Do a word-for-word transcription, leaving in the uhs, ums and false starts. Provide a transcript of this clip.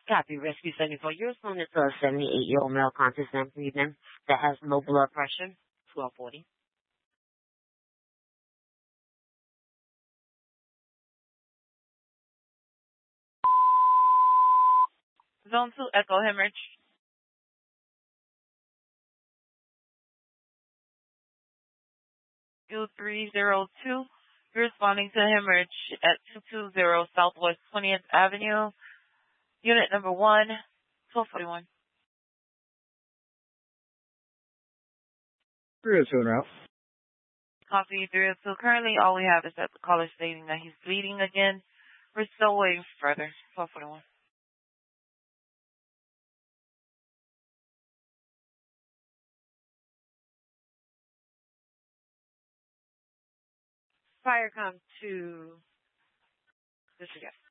Copy. Rescue seventy-four. You're responding to a seventy-eight-year-old male conscious and breathing that has low blood pressure. twelve forty. Zone two, Echo Hemorrhage. two three zero two. You're responding to hemorrhage at two two zero Southwest twentieth Avenue. Unit number one, twelve forty-one. three oh two en route. Copy three oh two. Currently, all we have is that the caller stating that he's bleeding again. We're still waiting further. twelve forty-one. Fire come to disregard.